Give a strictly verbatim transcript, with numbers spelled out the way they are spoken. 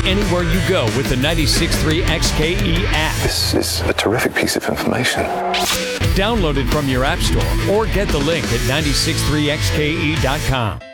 anywhere you go with the ninety-six point three X K E app. This is a terrific piece of information. Download it from your app store or get the link at nine six three X K E dot com.